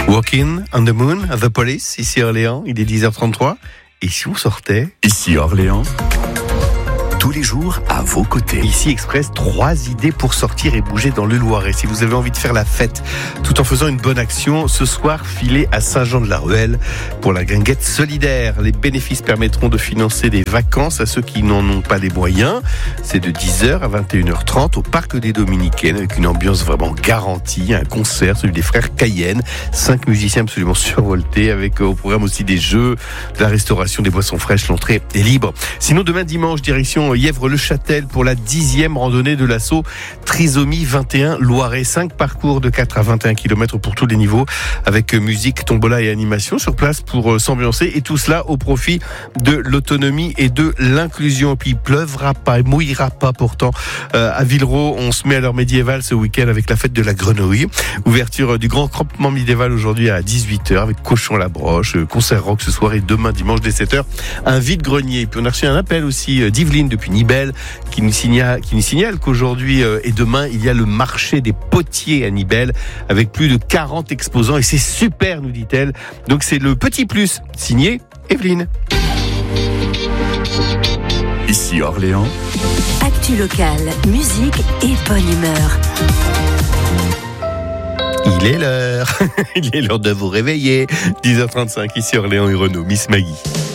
Walking on the Moon, The Police, ici à Orléans, il est 10h33. Et si on sortait? Ici Orléans, tous les jours à vos côtés. Ici Express, 3 idées pour sortir et bouger dans le Loiret. Si vous avez envie de faire la fête tout en faisant une bonne action, ce soir, filez à Saint-Jean-de-la-Ruelle pour la guinguette solidaire. Les bénéfices permettront de financer des vacances à ceux qui n'en ont pas les moyens. C'est de 10h à 21h30 au Parc des Dominicaines avec une ambiance vraiment garantie. Un concert, celui des frères Cayenne. 5 musiciens absolument survoltés avec au programme aussi des jeux, de la restauration, des boissons fraîches. L'entrée est libre. Sinon, demain dimanche, direction Yèvre-le-Châtel pour la 10e randonnée de l'assaut Trisomie 21 Loiret. 5 parcours de 4 à 21 km pour tous les niveaux avec musique, tombola et animation sur place pour s'ambiancer et tout cela au profit de l'autonomie et de l'inclusion. Et puis il pleuvra pas, il mouillera pas pourtant. À Villeroy, on se met à l'heure médiévale ce week-end avec la fête de la grenouille. Ouverture du grand campement médiéval aujourd'hui à 18h avec Cochon la Broche, concert rock ce soir et demain dimanche dès 7h un vide-grenier. Puis on a reçu un appel aussi d'Yveline depuis Nibelles qui nous signale qu'aujourd'hui et demain il y a le marché des potiers à Nibelles avec plus de 40 exposants et c'est super, nous dit-elle. Donc c'est le petit plus signé Evelyne. Ici Orléans, actu locale, musique et bonne humeur. Il est l'heure. Il est l'heure de vous réveiller. 10h35 ici Orléans et Renault. Miss Maggie.